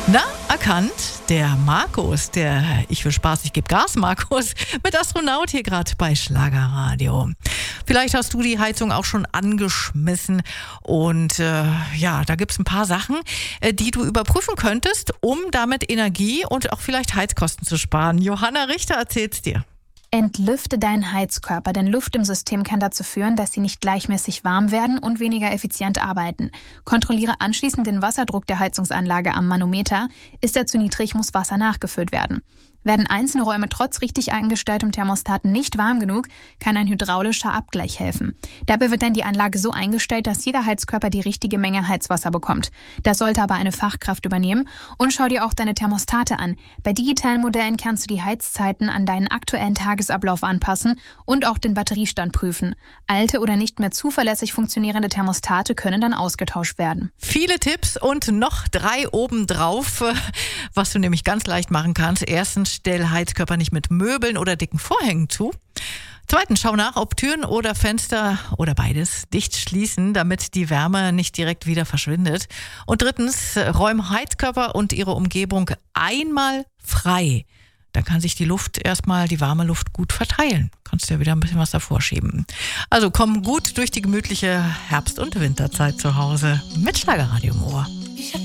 Na, erkannt, der Markus, der Ich will Spaß, ich gebe Gas Markus, mit Astronaut hier gerade bei Schlagerradio. Vielleicht hast du die Heizung auch schon angeschmissen und da gibt's ein paar Sachen, die du überprüfen könntest, um damit Energie und auch vielleicht Heizkosten zu sparen. Johanna Richter erzählt's dir. Entlüfte deinen Heizkörper, denn Luft im System kann dazu führen, dass sie nicht gleichmäßig warm werden und weniger effizient arbeiten. Kontrolliere anschließend den Wasserdruck der Heizungsanlage am Manometer. Ist er zu niedrig, muss Wasser nachgefüllt werden. Werden einzelne Räume trotz richtig eingestelltem Thermostat nicht warm genug, kann ein hydraulischer Abgleich helfen. Dabei wird dann die Anlage so eingestellt, dass jeder Heizkörper die richtige Menge Heizwasser bekommt. Das sollte aber eine Fachkraft übernehmen. Und schau dir auch deine Thermostate an. Bei digitalen Modellen kannst du die Heizzeiten an deinen aktuellen Tagesablauf anpassen und auch den Batteriestand prüfen. Alte oder nicht mehr zuverlässig funktionierende Thermostate können dann ausgetauscht werden. Viele Tipps und noch 3 obendrauf, was du nämlich ganz leicht machen kannst. Erstens, stell Heizkörper nicht mit Möbeln oder dicken Vorhängen zu. Zweitens, schau nach, ob Türen oder Fenster oder beides dicht schließen, damit die Wärme nicht direkt wieder verschwindet. Und drittens, räum Heizkörper und ihre Umgebung einmal frei. Dann kann sich die warme Luft gut verteilen. Kannst ja wieder ein bisschen was davor schieben. Also komm gut durch die gemütliche Herbst- und Winterzeit zu Hause mit Schlagerradio im Ohr.